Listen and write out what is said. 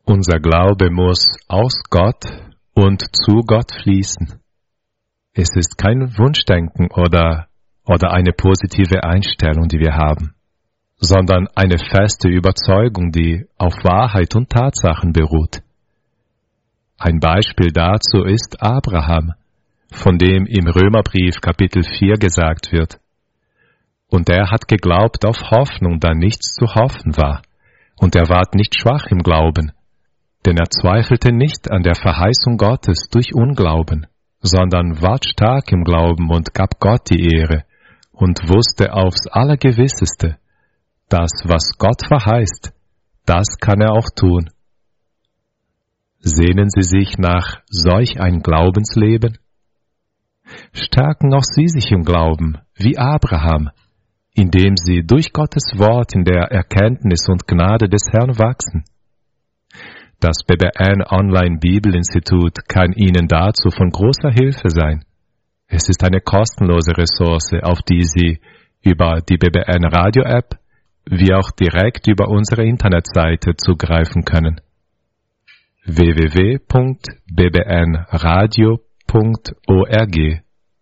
Unser Glaube muss aus Gott und zu Gott fließen. Es ist kein Wunschdenken oder eine positive Einstellung, die wir haben, sondern eine feste Überzeugung, die auf Wahrheit und Tatsachen beruht. Ein Beispiel dazu ist Abraham, von dem im Römerbrief Kapitel 4 gesagt wird: Und er hat geglaubt auf Hoffnung, da nichts zu hoffen war, und er ward nicht schwach im Glauben, denn er zweifelte nicht an der Verheißung Gottes durch Unglauben, sondern ward stark im Glauben und gab Gott die Ehre und wusste aufs Allergewisseste, das, was Gott verheißt, das kann er auch tun. Sehnen Sie sich nach solch ein Glaubensleben? Stärken auch Sie sich im Glauben, wie Abraham, indem Sie durch Gottes Wort in der Erkenntnis und Gnade des Herrn wachsen. Das BBN Online Bibelinstitut kann Ihnen dazu von großer Hilfe sein. Es ist eine kostenlose Ressource, auf die Sie über die BBN Radio App wie auch direkt über unsere Internetseite zugreifen können. www.bbnradio.org